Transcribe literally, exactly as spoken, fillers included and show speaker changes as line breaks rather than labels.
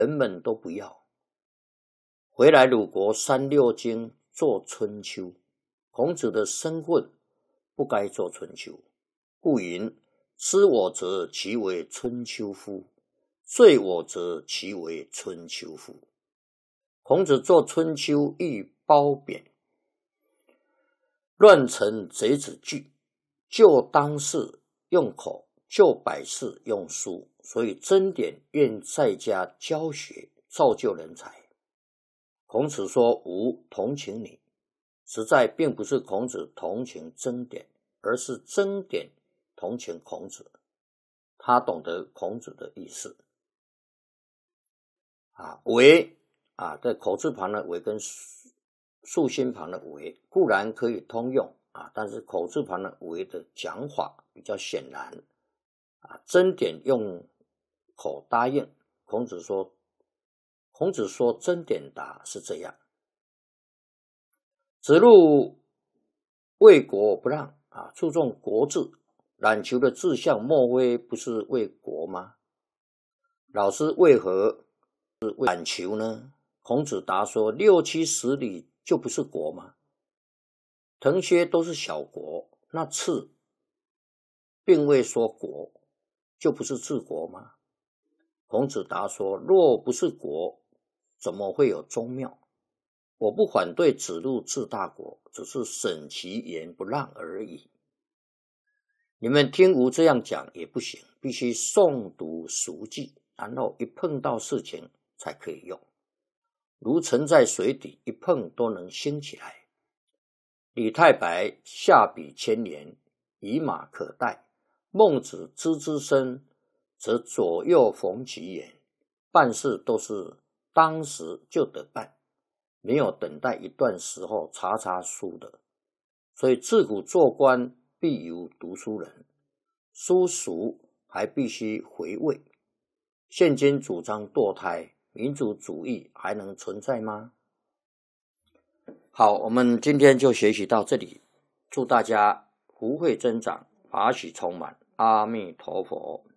人们都不要。回来鲁国三六经做春秋，孔子的身份不该做春秋，故云：知我者，其为春秋夫；罪我者，其为春秋夫。孔子做春秋亦褒贬，乱臣贼子惧，就当世用口，就百事用书，所以甄点愿在家教学，造就人才。孔子说吾同情你，实在并不是孔子同情甄点，而是甄点同情孔子，他懂得孔子的意思。啊，为啊，这口字旁的为跟竖心旁的为固然可以通用啊，但是口字旁的为的讲法比较显然啊。甄点用口答应，孔子说，孔子说甄点答是这样。子路为国不让啊，注重国字，冉求的志向莫非不是为国吗？老师为何是为冉求呢？孔子答说：六七十里就不是国吗？腾薛都是小国，那次并未说国，就不是治国吗？孔子答说：若不是国，怎么会有宗庙？我不反对子路治大国，只是审其言不让而已。你们听吾这样讲也不行，必须诵读熟记，然后一碰到事情才可以用。如沉在水底，一碰都能兴起来。李太白下笔千年，以马可待。孟子知之深，则左右逢其言。办事都是当时就得办，没有等待一段时候查查书的。所以自古做官必有读书人，书熟还必须回味。现今主张堕胎，民主主义还能存在吗？好，我们今天就学习到这里，祝大家福慧增长，法喜充满，阿弥陀佛。